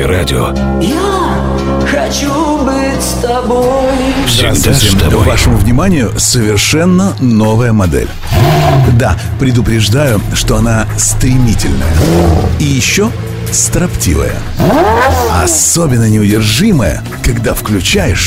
радио. Я хочу быть с тобой. Всегда с тобой. Вашему вниманию совершенно новая модель. Да, предупреждаю, что она стремительная. И еще строптивая. Особенно неудержимая, когда включаешь